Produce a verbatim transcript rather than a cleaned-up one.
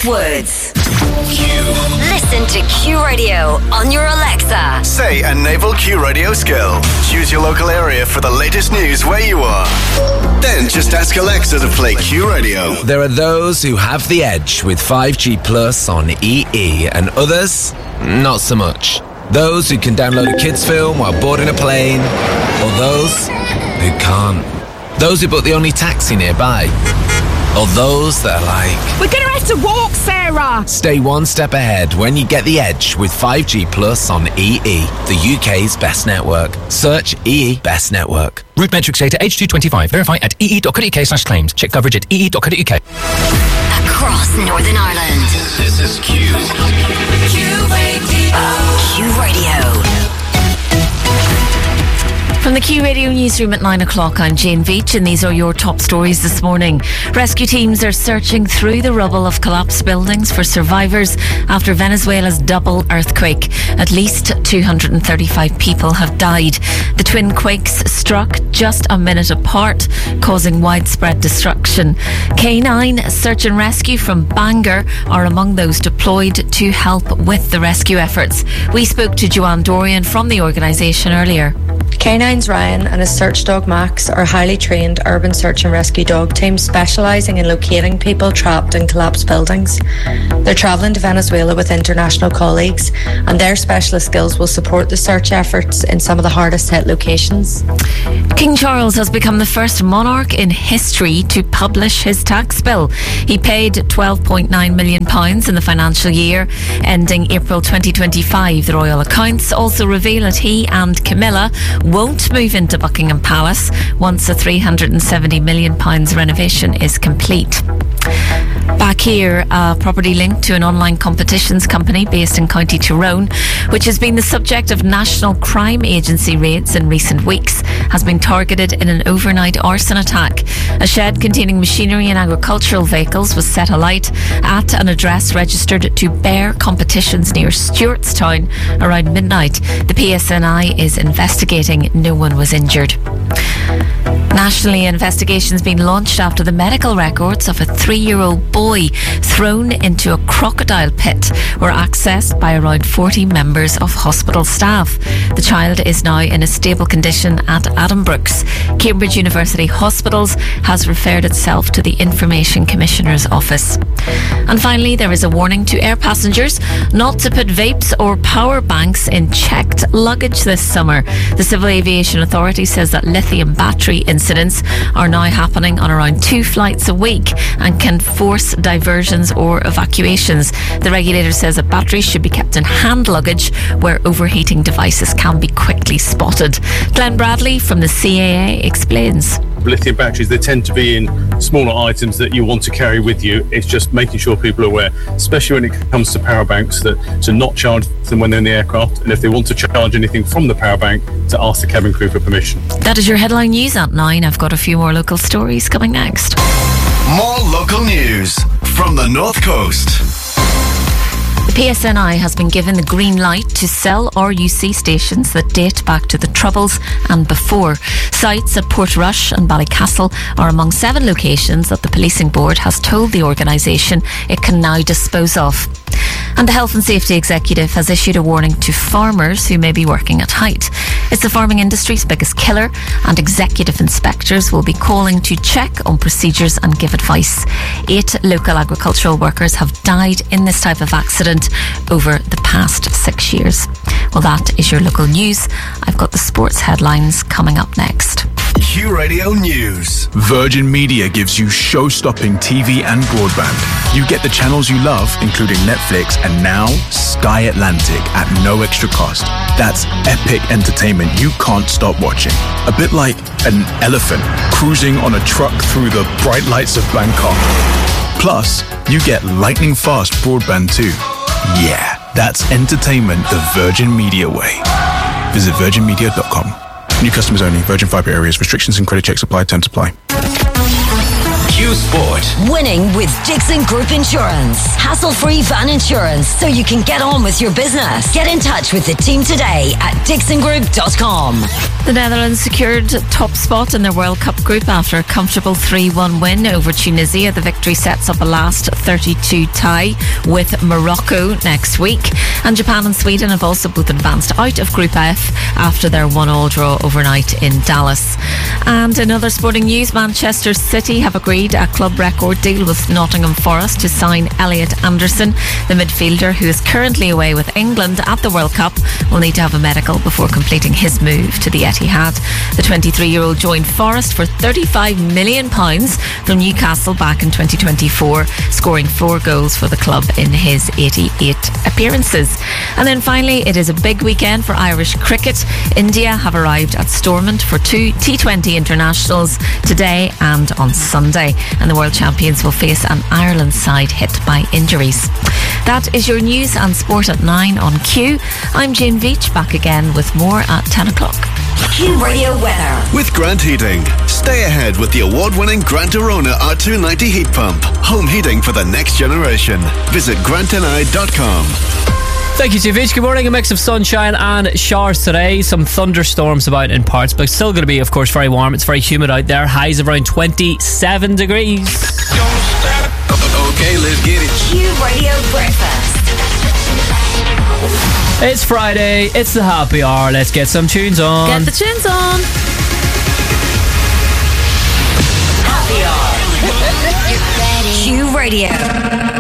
Woods. Q. Listen to Q Radio on your Alexa. Say a naval Q Radio skill. Choose your local area for the latest news where you are. Then just ask Alexa to play Q Radio. There are those who have the edge with five G Plus on E E and others, not so much. Those who can download a kids film while boarding a plane, or those who can't. Those who book the only taxi nearby. Or those that are like, we're going to have to walk, Sarah. Stay one step ahead when you get the edge with five G Plus on E E, the U K's best network. Search E E Best Network. Route metrics data H two twenty-five. Verify at ee.co.uk slash claims. Check coverage at ee.co.uk. Across Northern Ireland. This is Q. Q Radio. Q Radio. From the Q Radio newsroom at nine o'clock, I'm Jane Veach, and these are your top stories this morning. Rescue teams are searching through the rubble of collapsed buildings for survivors after Venezuela's double earthquake. At least two hundred thirty-five people have died. The twin quakes struck just a minute apart, causing widespread destruction. K nine Search and Rescue from Bangor are among those deployed to help with the rescue efforts. We spoke to Joanne Dorian from the organisation earlier. K nine's Ryan and his search dog Max are highly trained urban search and rescue dog teams specialising in locating people trapped in collapsed buildings. They're travelling to Venezuela with international colleagues, and their specialist skills will support the search efforts in some of the hardest hit locations. King Charles has become the first monarch in history to publish his tax bill. He paid twelve point nine million pounds in the financial year ending April twenty twenty-five. The royal accounts also reveal that he and Camilla won't move into Buckingham Palace once the three hundred seventy million pounds renovation is complete. Back here, a property linked to an online competitions company based in County Tyrone, which has been the subject of National Crime Agency raids in recent weeks, has been targeted in an overnight arson attack. A shed containing machinery and agricultural vehicles was set alight at an address registered to Bear Competitions near Stewartstown around midnight. The P S N I is investigating. No one was injured. Nationally, investigations been launched after the medical records of a three-year-old boy thrown into a crocodile pit were accessed by around forty members of hospital staff. The child is now in a stable condition at Addenbrooke's. Cambridge University Hospitals has referred itself to the Information Commissioner's Office. And finally, there is a warning to air passengers not to put vapes or power banks in checked luggage this summer. The Civil Aviation Authority says that lithium battery incidents are now happening on around two flights a week and can force diversions or evacuations. The regulator says that batteries should be kept in hand luggage where overheating devices can be quickly spotted. Glenn Bradley from the C A A explains. Lithium batteries, they tend to be in smaller items that you want to carry with you. It's just making sure people are aware, especially when it comes to power banks, that to not charge them when they're in the aircraft, and if they want to charge anything from the power bank, to ask the cabin crew for permission. That is your headline news at nine. I've got a few more local stories coming next. More local news from the North Coast. The P S N I has been given the green light to sell R U C stations that date back to the Troubles and before. Sites at Portrush and Ballycastle are among seven locations that the Policing Board has told the organisation it can now dispose of. And the Health and Safety Executive has issued a warning to farmers who may be working at height. It's the farming industry's biggest killer, and executive inspectors will be calling to check on procedures and give advice. Eight local agricultural workers have died in this type of accident over the past six years. Well, that is your local news. I've got the sports headlines coming up next. Q Radio News. Virgin Media gives you show-stopping T V and broadband. You get the channels you love, including Netflix and now Sky Atlantic at no extra cost. That's epic entertainment you can't stop watching. A bit like an elephant cruising on a truck through the bright lights of Bangkok. Plus, you get lightning-fast broadband too. Yeah, that's entertainment the Virgin Media way. Visit virgin media dot com. New customers only. Virgin Fibre areas. Restrictions and credit checks apply. Terms apply. Q Q Sport. Winning with Dixon Group Insurance. Hassle-free van insurance so you can get on with your business. Get in touch with the team today at dixon group dot com. The Netherlands secured top spot in their World Cup group after a comfortable three one win over Tunisia. The victory sets up a last thirty-two tie with Morocco next week. And Japan and Sweden have also both advanced out of Group F after their one-all draw overnight in Dallas. And in other sporting news, Manchester City have agreed a club record deal with Nottingham Forest to sign Elliot Anderson. The midfielder, who is currently away with England at the World Cup, will need to have a medical before completing his move to the Etihad. The twenty-three-year-old joined Forest for thirty-five million pounds from Newcastle back in twenty twenty-four, scoring four goals for the club in his eighty-eight appearances. And then finally, it is a big weekend for Irish cricket. India have arrived at Stormont for two T twenty internationals today and on Sunday, and the world champions will face an Ireland side hit by injuries. That is your news and sport at nine on Q. I'm Jane Veach, back again with more at ten o'clock. Q Radio weather. With Grant Heating. Stay ahead with the award-winning Grant Arona R two ninety heat pump. Home heating for the next generation. Visit grant n i dot com. Thank you, T V. Good morning. A mix of sunshine and showers today. Some thunderstorms about in parts, but still going to be, of course, very warm. It's very humid out there. Highs of around twenty-seven degrees. Okay, let's get it. Q Radio Breakfast. It's Friday. It's the happy hour. Let's get some tunes on. Get the tunes on. Happy hour. Q Radio.